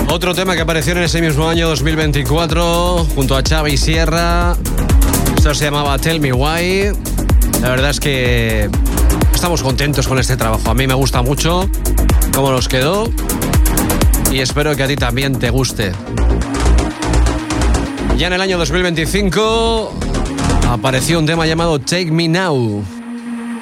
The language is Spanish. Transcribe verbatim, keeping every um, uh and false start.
Otro tema que apareció en ese mismo año dos mil veinticuatro junto a Xavi Sierra. Esto se llamaba Tell Me Why. La verdad es que estamos contentos con este trabajo. A mí me gusta mucho cómo nos quedó y espero que a ti también te guste. Ya en el año dos mil veinticinco apareció un tema llamado Take Me Now.